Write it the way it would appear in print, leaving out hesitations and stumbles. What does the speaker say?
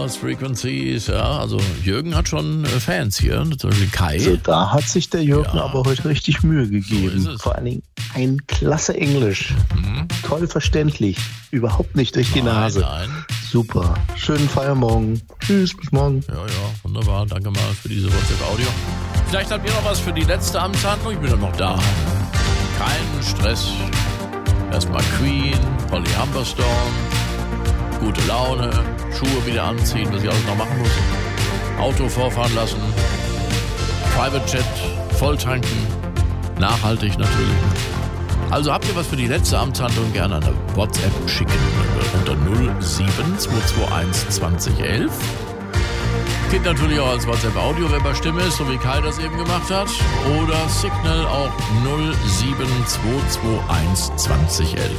Lost Frequencies, ja, also Jürgen hat schon Fans hier, zum Beispiel Kai. Also da hat sich der Jürgen aber heute richtig Mühe gegeben. So ist es. Vor allen Dingen ein klasse Englisch. Toll verständlich. Überhaupt nicht durch die Nase. Nein. Super. Schönen Feiermorgen. Tschüss, bis morgen. Ja, wunderbar. Danke mal für diese WhatsApp-Audio. Vielleicht habt ihr noch was für die letzte Amtshandlung. Ich bin dann noch da. Kein Stress. Erstmal Queen, Holly Humberstorm. Gute Laune. Schuhe wieder anziehen, was ich alles noch machen muss. Auto vorfahren lassen. Private Jet voll tanken. Nachhaltig natürlich. Also habt ihr was für die letzte Amtshandlung, gerne eine WhatsApp schicken unter 07221 2011. Geht natürlich auch als WhatsApp-Audio, wer bei Stimme ist, so wie Kai das eben gemacht hat. Oder Signal auch 07221 2011.